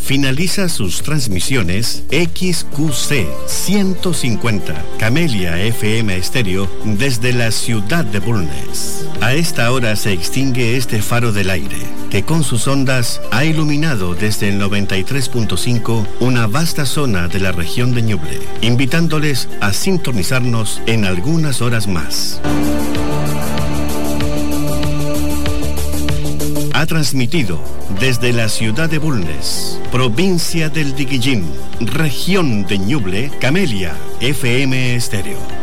finaliza sus transmisiones XQC 150, Camelia FM Estéreo, desde la ciudad de Bulnes. A esta hora se extingue este faro del aire, que con sus ondas ha iluminado desde el 93.5 una vasta zona de la región de Ñuble, invitándoles a sintonizarnos en algunas horas más. Ha transmitido desde la ciudad de Bulnes, provincia del Diquillín, región de Ñuble, Camelia FM Estéreo.